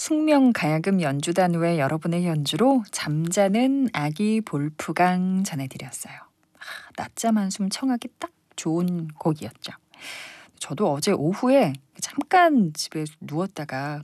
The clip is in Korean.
숙명가야금 연주단 외 여러분의 연주로 잠자는 아기 볼프강 전해드렸어요. 낮잠 한숨 청하기 딱 좋은 곡이었죠. 저도 어제 오후에 잠깐 집에 누웠다가